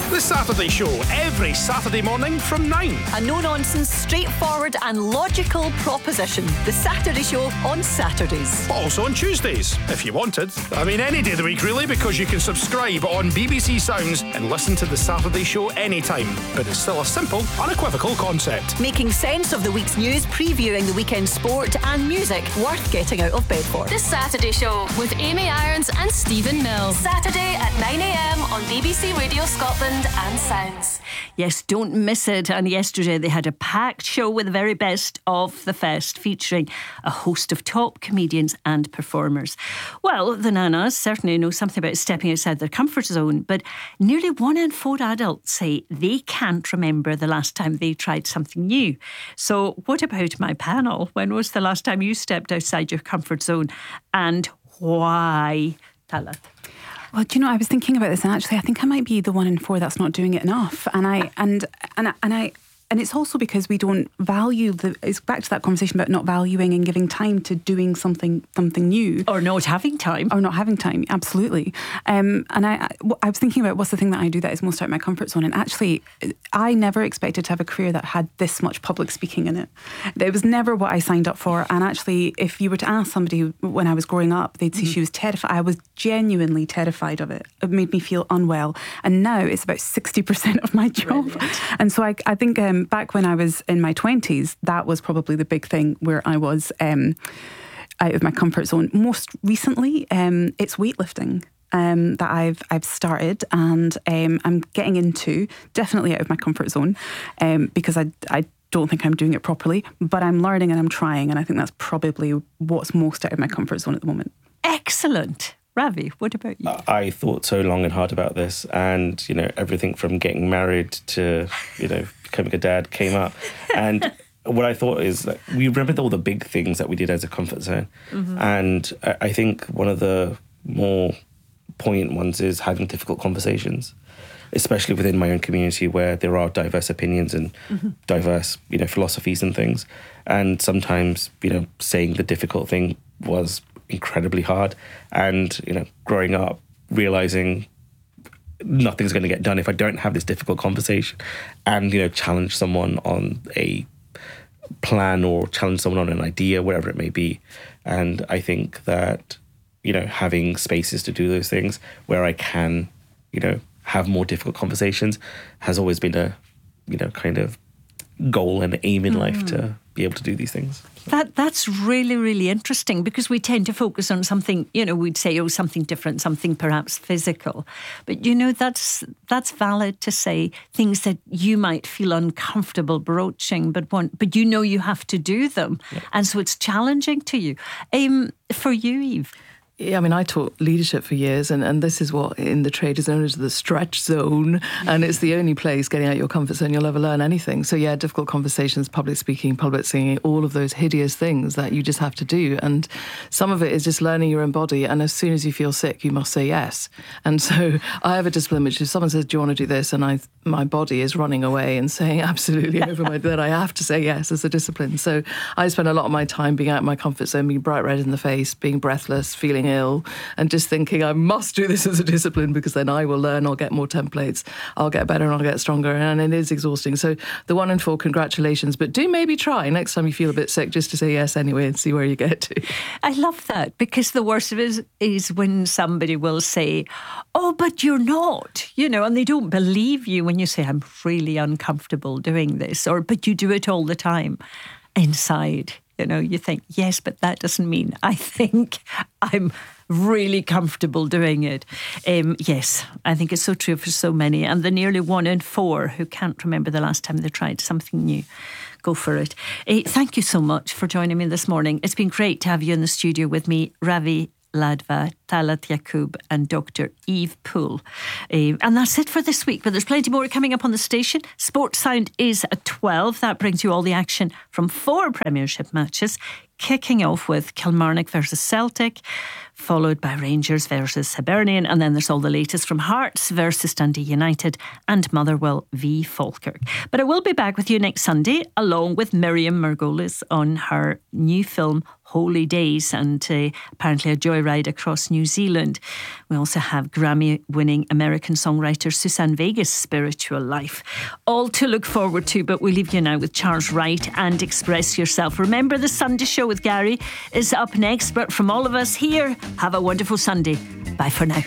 The Saturday Show, every Saturday morning from 9. A no-nonsense, straightforward and logical proposition. The Saturday Show on Saturdays. Also on Tuesdays, if you wanted. I mean, any day of the week, really, because you can subscribe on BBC Sounds and listen to The Saturday Show anytime. But it's still a simple, unequivocal concept. Making sense of the week's news, previewing the weekend sport and music worth getting out of bed for. The Saturday Show with Amy Irons and Stephen Mills. Saturday at 9 a.m. on BBC Radio Scotland and Sounds. Yes, don't miss it. And yesterday they had a packed show with the very best of the fest, featuring a host of top comedians and performers. Well, the nanas certainly know something about stepping outside their comfort zone, but nearly 1 in 4 adults say they can't remember the last time they tried something new. So what about my panel? When was the last time you stepped outside your comfort zone, and why? Talat. Well, do you know, I was thinking about this, and actually I think I might be the 1 in 4 that's not doing it enough. And it's also because we don't value it's back to that conversation about not valuing and giving time to doing something new. Or not having time. Absolutely. And I was thinking about what's the thing that I do that is most out of my comfort zone. And actually, I never expected to have a career that had this much public speaking in it. It was never what I signed up for. And actually, if you were to ask somebody when I was growing up, they'd say she was terrified. I was genuinely terrified of it. It made me feel unwell. And now it's about 60% of my job. Brilliant. And so I think back when I was in my 20s, that was probably the big thing where I was out of my comfort zone. Most recently, it's weightlifting that I've started, and I'm getting into, definitely out of my comfort zone, because I don't think I'm doing it properly, but I'm learning and I'm trying, and I think that's probably what's most out of my comfort zone at the moment. Excellent. Ravi, what about you? I thought so long and hard about this, and, everything from getting married to, becoming a dad came up. And what I thought is that we remember all the big things that we did as a comfort zone. Mm-hmm. And I think one of the more poignant ones is having difficult conversations, especially within my own community where there are diverse opinions and diverse, philosophies and things. And sometimes, saying the difficult thing was incredibly hard, and growing up realizing nothing's going to get done if I don't have this difficult conversation and challenge someone on a plan or challenge someone on an idea, whatever it may be. And I think that having spaces to do those things where I can have more difficult conversations has always been a kind of goal and aim in life, to be able to do these things. That's really, really interesting, because we tend to focus on something, we'd say, something different, something perhaps physical. But, that's valid to say things that you might feel uncomfortable broaching, but you have to do them. Yeah. And so it's challenging to you. For you, Eve? Yeah, I taught leadership for years, and this is what in the trade is known as the stretch zone, and it's the only place, getting out your comfort zone, you'll ever learn anything. So yeah, difficult conversations, public speaking, public singing, all of those hideous things that you just have to do. And some of it is just learning your own body, and as soon as you feel sick, you must say yes. And so I have a discipline which, if someone says, do you want to do this? And my body is running away and saying absolutely over my head, I have to say yes as a discipline. So I spend a lot of my time being out of my comfort zone, being bright red in the face, being breathless, feeling ill, and just thinking I must do this as a discipline, because then I will learn, I'll get more templates, I'll get better and I'll get stronger, and it is exhausting. So the 1 in 4, congratulations, but do maybe try next time you feel a bit sick just to say yes anyway and see where you get to. I love that, because the worst of it is when somebody will say, oh, but you're not, and they don't believe you when you say, I'm really uncomfortable doing this, but you do it all the time. Inside, you think, yes, but that doesn't mean I think I'm really comfortable doing it. Yes, I think it's so true for so many. And the nearly 1 in 4 who can't remember the last time they tried something new. Go for it. Thank you so much for joining me this morning. It's been great to have you in the studio with me, Ravi Ladva, Talat Yaqub and Dr. Eve Poole. And that's it for this week, but there's plenty more coming up on the station. Sports Sound is at 12. That brings you all the action from 4 Premiership matches. kicking off with Kilmarnock versus Celtic, followed by Rangers versus Hibernian, and then there's all the latest from Hearts versus Dundee United and Motherwell v Falkirk. But I will be back with you next Sunday along with Miriam Margolis on her new film Holy Days, and apparently a joyride across New Zealand. We also have Grammy-winning American songwriter Susan Vega's spiritual life. All to look forward to, but we leave you now with Charles Wright and Express Yourself. Remember, the Sunday Show with Gary is up next, but from all of us here, have a wonderful Sunday. Bye for now.